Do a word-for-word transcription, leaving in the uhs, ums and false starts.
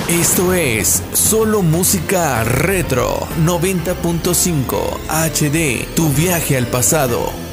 Esto es Solo Música Retro noventa punto cinco H D, tu viaje al pasado.